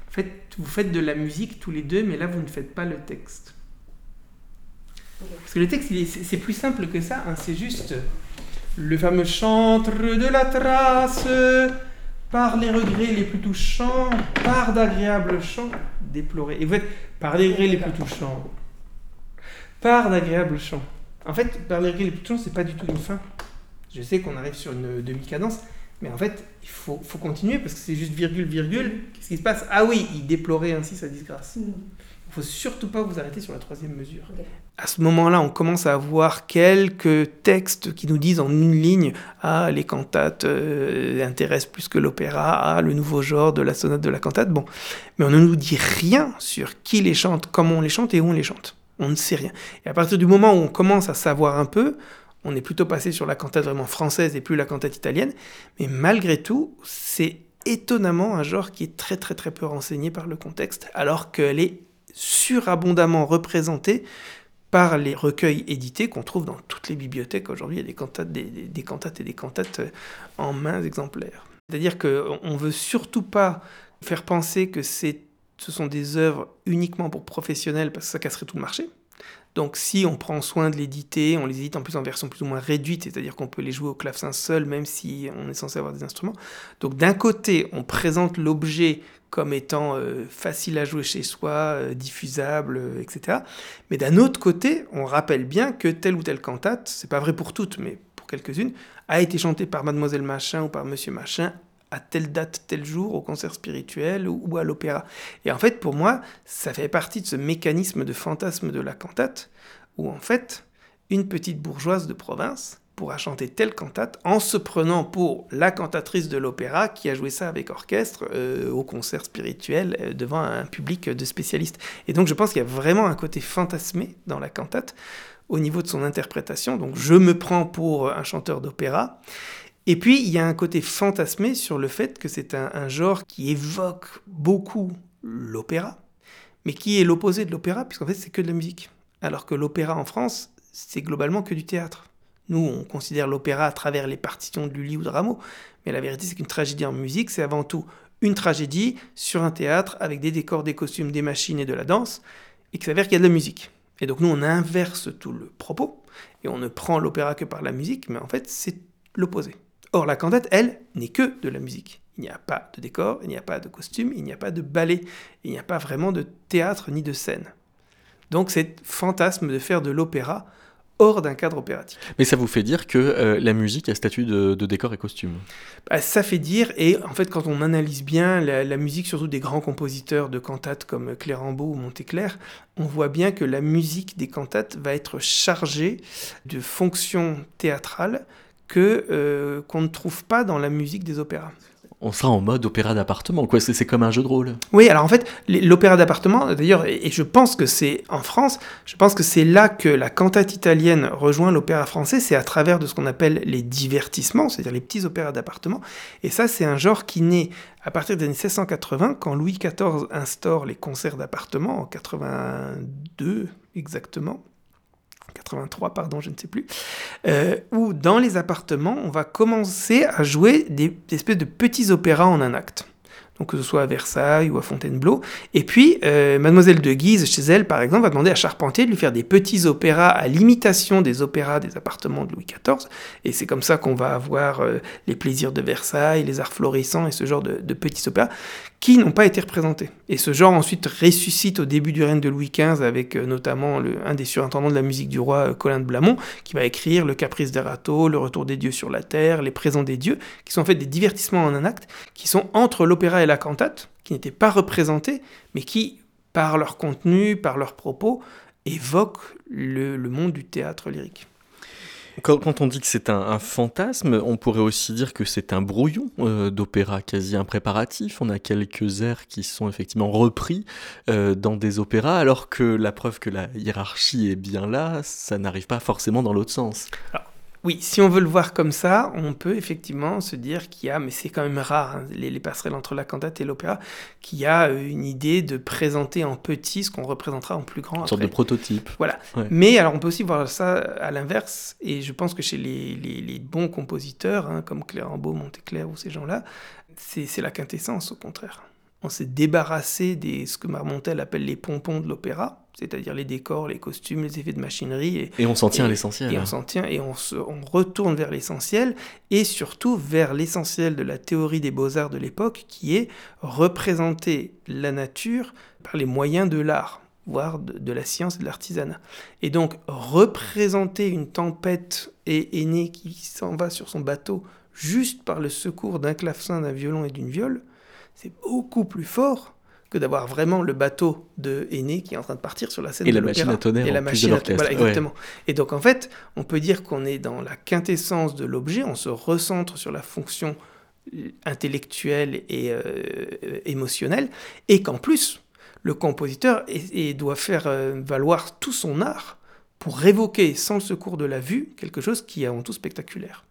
En fait, vous faites de la musique tous les deux, mais là, vous ne faites pas le texte. Parce que le texte, c'est plus simple que ça. Hein. C'est juste le fameux chantre de la trace, par les regrets les plus touchants, par d'agréables chants déplorés. Et vous faites par les regrets les plus touchants, par d'agréables chants. En fait, par les regrets les plus touchants, c'est pas du tout une fin. Je sais qu'on arrive sur une demi-cadence, mais en fait, il faut continuer parce que c'est juste virgule, virgule. Qu'est-ce qui se passe ? Ah oui, il déplorait ainsi sa disgrâce. Il ne faut surtout pas vous arrêter sur la troisième mesure. Okay. À ce moment-là, on commence à avoir quelques textes qui nous disent en une ligne « Ah, les cantates intéressent plus que l'opéra. Ah, le nouveau genre de la sonate de la cantate. » Bon, mais on ne nous dit rien sur qui les chante, comment on les chante et où on les chante. On ne sait rien. Et à partir du moment où on commence à savoir un peu, on est plutôt passé sur la cantate vraiment française et plus la cantate italienne. Mais malgré tout, c'est étonnamment un genre qui est très très très peu renseigné par le contexte, alors qu'elle est surabondamment représentée par les recueils édités qu'on trouve dans toutes les bibliothèques. Aujourd'hui, il y a des cantates, des cantates et des cantates en mains exemplaires. C'est-à-dire qu'on ne veut surtout pas faire penser que ce sont des œuvres uniquement pour professionnels, parce que ça casserait tout le marché. Donc si on prend soin de l'éditer, on les édite en plus en version plus ou moins réduite, c'est-à-dire qu'on peut les jouer au clavecin seul, même si on est censé avoir des instruments. Donc d'un côté, on présente l'objet comme étant facile à jouer chez soi, diffusable, etc. Mais d'un autre côté, on rappelle bien que telle ou telle cantate, c'est pas vrai pour toutes, mais pour quelques-unes, a été chantée par Mademoiselle Machin ou par Monsieur Machin à telle date, tel jour, au concert spirituel ou à l'opéra. Et en fait, pour moi, ça fait partie de ce mécanisme de fantasme de la cantate, où en fait, une petite bourgeoise de province pourra chanter telle cantate en se prenant pour la cantatrice de l'opéra qui a joué ça avec orchestre au concert spirituel devant un public de spécialistes. Et donc je pense qu'il y a vraiment un côté fantasmé dans la cantate au niveau de son interprétation. Donc je me prends pour un chanteur d'opéra. Et puis, il y a un côté fantasmé sur le fait que c'est un genre qui évoque beaucoup l'opéra, mais qui est l'opposé de l'opéra, puisqu'en fait, c'est que de la musique. Alors que l'opéra en France, c'est globalement que du théâtre. Nous, on considère l'opéra à travers les partitions de Lully ou de Rameau, mais la vérité, c'est qu'une tragédie en musique, c'est avant tout une tragédie sur un théâtre avec des décors, des costumes, des machines et de la danse, et qu'il s'avère qu'il y a de la musique. Et donc, nous, on inverse tout le propos, et on ne prend l'opéra que par la musique, mais en fait, c'est l'opposé. Or, la cantate, elle, n'est que de la musique. Il n'y a pas de décor, il n'y a pas de costume, il n'y a pas de ballet, il n'y a pas vraiment de théâtre ni de scène. Donc, c'est fantasme de faire de l'opéra hors d'un cadre opératique. Mais ça vous fait dire que la musique a statut de décor et costume ? Ça fait dire, et en fait, quand on analyse bien la musique, surtout des grands compositeurs de cantates comme Clérambault ou Montéclair, on voit bien que la musique des cantates va être chargée de fonctions théâtrales qu'on ne trouve pas dans la musique des opéras. On sera en mode opéra d'appartement, quoi. C'est comme un jeu de rôle. Oui, alors en fait, l'opéra d'appartement, d'ailleurs, et je pense que c'est en France, je pense que c'est là que la cantate italienne rejoint l'opéra français, c'est à travers de ce qu'on appelle les divertissements, c'est-à-dire les petits opéras d'appartement. Et ça, c'est un genre qui naît à partir des années 1680, quand Louis XIV instaure les concerts d'appartement, en 82 exactement. 83, pardon, je ne sais plus, où dans les appartements, on va commencer à jouer des espèces de petits opéras en un acte. Donc que ce soit à Versailles ou à Fontainebleau. Et puis, Mademoiselle de Guise, chez elle, par exemple, va demander à Charpentier de lui faire des petits opéras à l'imitation des opéras des appartements de Louis XIV. Et c'est comme ça qu'on va avoir les plaisirs de Versailles, les arts florissants et ce genre de petits opéras qui n'ont pas été représentés. Et ce genre ensuite ressuscite au début du règne de Louis XV avec notamment un des surintendants de la musique du roi, Colin de Blamont, qui va écrire Le Caprice d'Erato, Le Retour des dieux sur la terre, Les Présents des dieux, qui sont en fait des divertissements en un acte, qui sont entre l'opéra et la cantate, qui n'étaient pas représentés, mais qui, par leur contenu, par leurs propos, évoquent le monde du théâtre lyrique. Quand on dit que c'est un fantasme, on pourrait aussi dire que c'est un brouillon d'opéra quasi impréparatif. On a quelques airs qui sont effectivement repris dans des opéras, alors que la preuve que la hiérarchie est bien là, ça n'arrive pas forcément dans l'autre sens. Alors, oui, si on veut le voir comme ça, on peut effectivement se dire qu'il y a, mais c'est quand même rare, hein, les passerelles entre la cantate et l'opéra, qu'il y a une idée de présenter en petit ce qu'on représentera en plus grand après. Une sorte de prototype. Voilà. Ouais. Mais alors on peut aussi voir ça à l'inverse, et je pense que chez les bons compositeurs, hein, comme Clérambault, Montéclair ou ces gens-là, c'est la quintessence au contraire. on s'est débarrassé ce que Marmontel appelle les pompons de l'opéra, c'est-à-dire les décors, les costumes, les effets de machinerie. Et on s'en tient à l'essentiel. Et on s'en tient, et on retourne vers l'essentiel, et surtout vers l'essentiel de la théorie des beaux-arts de l'époque, qui est représenter la nature par les moyens de l'art, voire de la science et de l'artisanat. Et donc, représenter une tempête et Énée qui s'en va sur son bateau juste par le secours d'un clavecin, d'un violon et d'une viole, c'est beaucoup plus fort que d'avoir vraiment le bateau de Énée qui est en train de partir sur la scène de l'opéra. Et la machine à tonnerre et la machine à voilà, exactement. Et donc, en fait, on peut dire qu'on est dans la quintessence de l'objet, on se recentre sur la fonction intellectuelle et émotionnelle, et qu'en plus, le compositeur doit faire valoir tout son art pour révoquer, sans le secours de la vue, quelque chose qui est avant tout spectaculaire.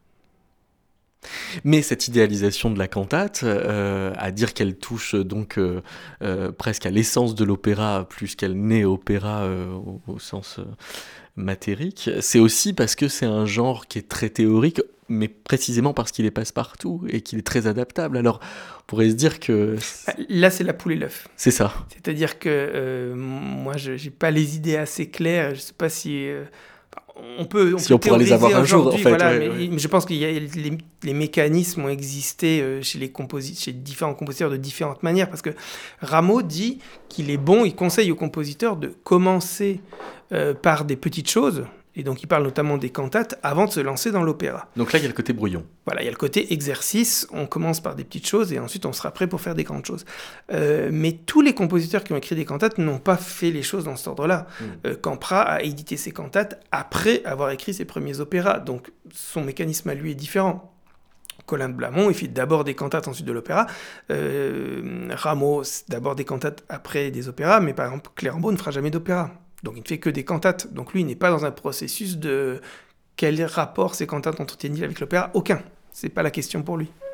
Mais cette idéalisation de la cantate, à dire qu'elle touche donc presque à l'essence de l'opéra plus qu'elle n'est opéra au sens matérique, c'est aussi parce que c'est un genre qui est très théorique, mais précisément parce qu'il est passe-partout et qu'il est très adaptable. Alors, on pourrait se dire que... Là, c'est la poule et l'œuf. C'est ça. C'est-à-dire que moi, je n'ai pas les idées assez claires. Je ne sais pas si... on peut pourra les avoir un jour, en fait. Voilà, mais je pense que les mécanismes ont existé chez différents compositeurs de différentes manières, parce que Rameau dit qu'il est bon, il conseille aux compositeurs de commencer par des petites choses, et donc il parle notamment des cantates, avant de se lancer dans l'opéra. Donc là, il y a le côté brouillon. Voilà, il y a le côté exercice, on commence par des petites choses, et ensuite on sera prêt pour faire des grandes choses. Mais tous les compositeurs qui ont écrit des cantates n'ont pas fait les choses dans cet ordre-là. Campra a édité ses cantates après avoir écrit ses premiers opéras, donc son mécanisme à lui est différent. Colin de Blamont, il fait d'abord des cantates, ensuite de l'opéra. Rameau, d'abord des cantates, après des opéras, mais par exemple, Clérambault ne fera jamais d'opéra. Donc il ne fait que des cantates. Donc lui, il n'est pas dans un processus de quel rapport ces cantates entretiennent-ils avec l'opéra. Aucun. C'est pas la question pour lui.